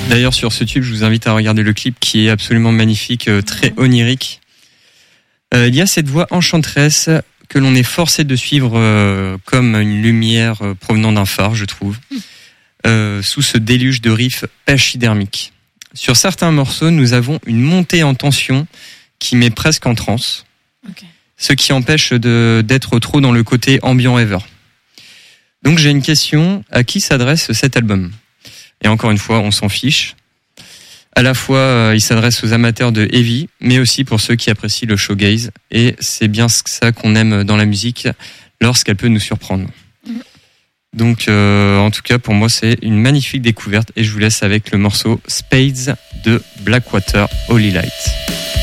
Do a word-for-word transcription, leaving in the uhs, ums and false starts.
D'ailleurs, sur ce tube, je vous invite à regarder le clip qui est absolument magnifique, très onirique. Euh, il y a cette voix enchanteresse que l'on est forcé de suivre euh, comme une lumière euh, provenant d'un phare, je trouve, euh, sous ce déluge de riffs pachydermiques. Sur certains morceaux, nous avons une montée en tension qui met presque en transe, okay. Ce qui empêche de, d'être trop dans le côté ambient ever. Donc j'ai une question, à qui s'adresse cet album ? Et encore une fois, on s'en fiche. À la fois, euh, il s'adresse aux amateurs de heavy, mais aussi pour ceux qui apprécient le shoegaze. Et c'est bien ça qu'on aime dans la musique, lorsqu'elle peut nous surprendre. Mmh. Donc, euh, en tout cas, pour moi, c'est une magnifique découverte. Et je vous laisse avec le morceau Spades de Blackwater Holy Light.